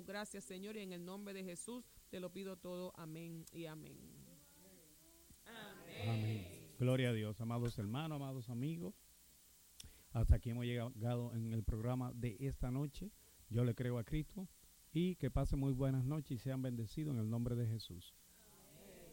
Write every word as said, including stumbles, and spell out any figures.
gracias, Señor, y en el nombre de Jesús te lo pido todo. Amén y amén. Amén. Amén. Gloria a Dios, amados hermanos, amados amigos. Hasta aquí hemos llegado en el programa de esta noche. Yo le creo a Cristo y que pasen muy buenas noches y sean bendecidos en el nombre de Jesús.